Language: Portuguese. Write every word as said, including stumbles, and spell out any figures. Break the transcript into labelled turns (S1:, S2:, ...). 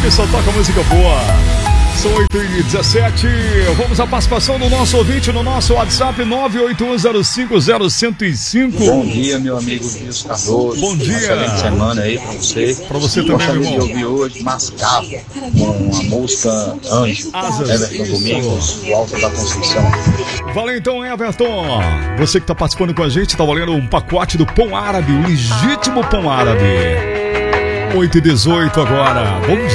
S1: aqui só toca música boa. São oito e dezessete. Vamos à participação do nosso ouvinte no nosso WhatsApp nove oito um zero cinco zero zero zero cinco.
S2: Bom dia, meu amigo Wilson Cardoso.
S1: Bom dia.
S2: Excelente semana aí pra você.
S1: Pra você também,
S2: Gostaria
S1: meu irmão.
S2: de ouvir hoje Mascavo com a música Anjo.
S1: Asas.
S2: Everton
S1: Isso.
S2: Domingos, do Alto da Conceição.
S1: Valeu então, Everton. Você que tá participando com a gente, tá valendo um pacote do pão árabe, o legítimo pão árabe. oito e dezoito agora. Bom